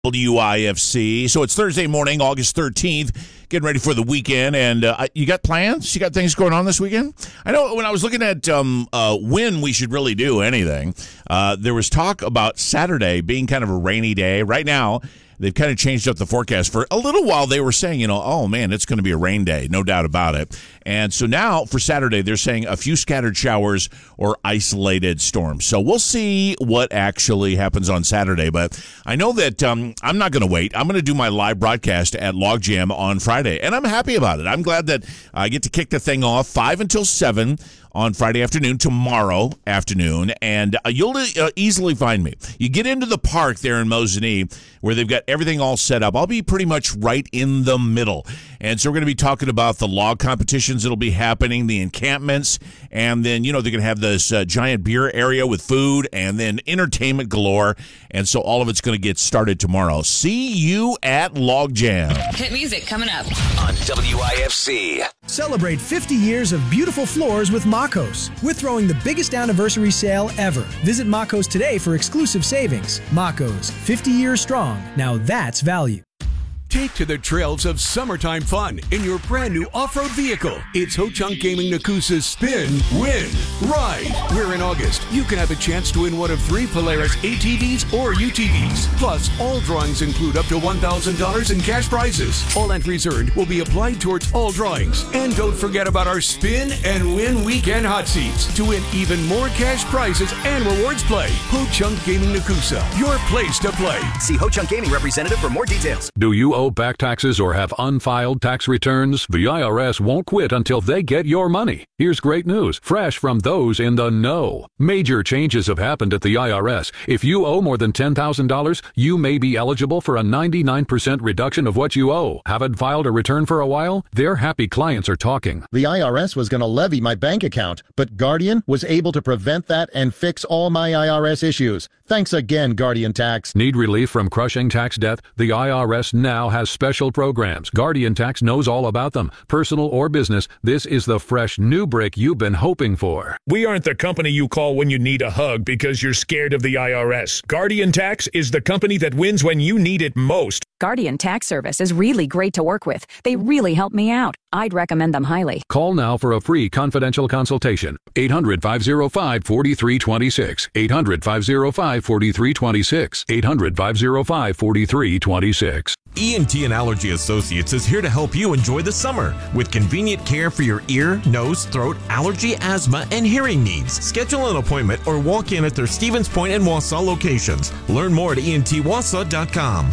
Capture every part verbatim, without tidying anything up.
W I F C. So it's Thursday morning, August thirteenth, getting ready for the weekend. And uh, you got plans? You got things going on this weekend? I know when I was looking at um, uh, when we should really do anything, uh, there was talk about Saturday being kind of a rainy day. Right now, they've kind of changed up the forecast. For a little while, they were saying, you know, oh, man, it's going to be a rain day, no doubt about it. And so now for Saturday, they're saying a few scattered showers or isolated storms. So we'll see what actually happens on Saturday. But I know that um, I'm not going to wait. I'm going to do my live broadcast at Logjam on Friday, and I'm happy about it. I'm glad that I get to kick the thing off five until seven on Friday afternoon, tomorrow afternoon, and uh, you'll uh, easily find me. You get into the park there in Mosinee, where they've got everything all set up. I'll be pretty much right in the middle. And so we're going to be talking about the log competitions that'll be happening, the encampments, and then, you know, they're going to have this uh, giant beer area with food, and then entertainment galore. And so all of it's going to get started tomorrow. See you at Logjam. Hit music coming up on W I F C. Celebrate fifty years of beautiful floors with Makos. We're throwing the biggest anniversary sale ever. Visit Makos today for exclusive savings. Makos, fifty years strong. Now that's value. Take to the trails of summertime fun in your brand new off-road vehicle. It's Ho-Chunk Gaming Nakusa's Spin, Win, Ride. Where in August, you can have a chance to win one of three Polaris A T Vs or U T Vs. Plus, all drawings include up to one thousand dollars in cash prizes. All entries earned will be applied towards all drawings. And don't forget about our Spin and Win Weekend Hot Seats to win even more cash prizes and rewards play. Ho-Chunk Gaming Nakusa, your place to play. See Ho-Chunk Gaming representative for more details. Do you owe back taxes or have unfiled tax returns? The I R S won't quit until they get your money. Here's great news, fresh from those in the know. Major changes have happened at the I R S. If you owe more than ten thousand dollars, you may be eligible for a ninety-nine percent reduction of what you owe. Haven't filed a return for a while? Their happy clients are talking. The I R S was going to levy my bank account, but Guardian was able to prevent that and fix all my I R S issues. Thanks again, Guardian Tax. Need relief from crushing tax debt? The I R S now has special programs. Guardian Tax knows all about them. Personal or business, this is the fresh new break you've been hoping for. We aren't the company you call when you need a hug because you're scared of the I R S. Guardian Tax is the company that wins when you need it most. Guardian Tax Service is really great to work with. They really help me out. I'd recommend them highly. Call now for a free confidential consultation. eight hundred, five oh five, four three two six. eight hundred, five oh five, four three two six. eight hundred, five oh five, four three two six. E N T and Allergy Associates is here to help you enjoy the summer with convenient care for your ear, nose, throat, allergy, asthma, and hearing needs. Schedule an appointment or walk in at their Stevens Point and Wausau locations. Learn more at E N T wausau dot com.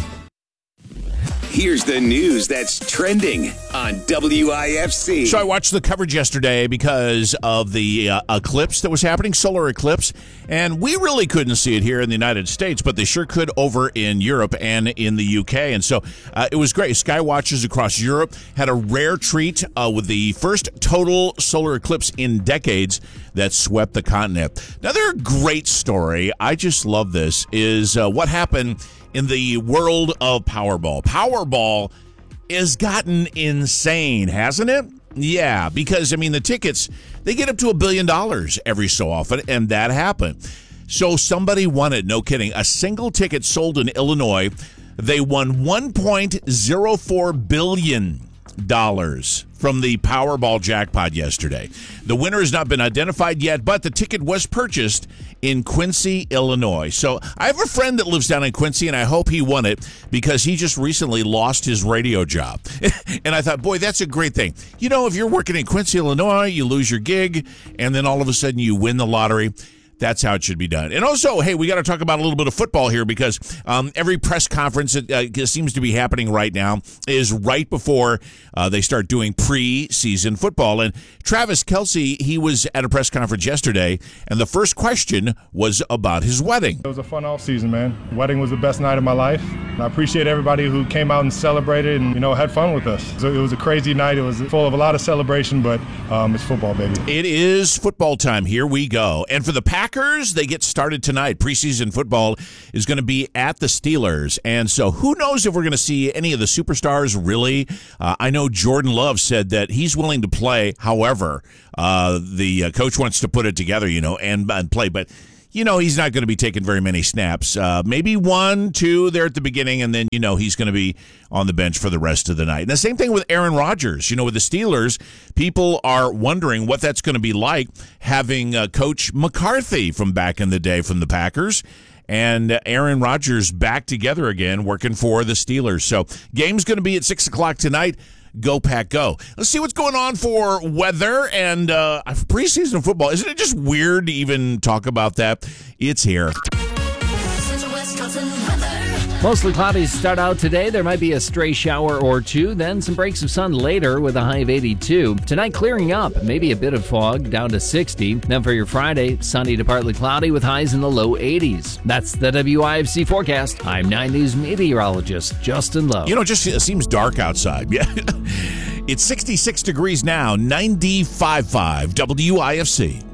Here's the news that's trending on W I F C. So I watched the coverage yesterday because of the uh, eclipse that was happening, solar eclipse, and we really couldn't see it here in the United States, but they sure could over in Europe and in the U K. And so uh, it was great. Sky watchers across Europe had a rare treat uh, with the first total solar eclipse in decades that swept the continent. Another great story, I just love this, is uh, what happened in the world of Powerball. Powerball has gotten insane, hasn't it? Yeah, because, I mean, the tickets, they get up to a billion dollars every so often, and that happened. So somebody won it, no kidding. A single ticket sold in Illinois, they won one point oh four billion dollars from the Powerball jackpot yesterday. The winner has not been identified yet, but the ticket was purchased in Quincy, Illinois. So I have a friend that lives down in Quincy, and I hope he won it because he just recently lost his radio job. And I thought, boy, that's a great thing. You know, if you're working in Quincy, Illinois, you lose your gig, and then all of a sudden you win the lottery. That's how it should be done. And also, hey, we got to talk about a little bit of football here because um, every press conference that uh, seems to be happening right now is right before uh, they start doing preseason football. And Travis Kelce, he was at a press conference yesterday, and the first question was about his wedding. It was a fun off season, man. Wedding was the best night of my life. And I appreciate everybody who came out and celebrated and, you know, had fun with us. So it was a crazy night. It was full of a lot of celebration, but um, it's football, baby. It is football time. Here we go. And for the Packers, Packers, they get started tonight. Preseason football is going to be at the Steelers. And so who knows if we're going to see any of the superstars really. Uh, I know Jordan Love said that he's willing to play. However, uh, the uh, coach wants to put it together, you know, and, and play. But you know he's not going to be taking very many snaps. Uh, maybe one, two there at the beginning, and then, you know, he's going to be on the bench for the rest of the night. And the same thing with Aaron Rodgers. You know, with the Steelers, people are wondering what that's going to be like having uh, Coach McCarthy from back in the day from the Packers and Aaron Rodgers back together again working for the Steelers. So game's going to be at six o'clock tonight. Go Pack Go. Let's see what's going on for weather and uh, preseason football. Isn't it just weird to even talk about that? It's here. Mostly cloudy to start out today. There might be a stray shower or two, then some breaks of sun later with a high of eighty-two. Tonight clearing up, maybe a bit of fog, down to sixty. Then for your Friday, sunny to partly cloudy with highs in the low eighties. That's the W I F C forecast. I'm nine News meteorologist Justin Lowe. You know, it just it seems dark outside. Yeah. It's sixty-six degrees now, ninety-five point five W I F C.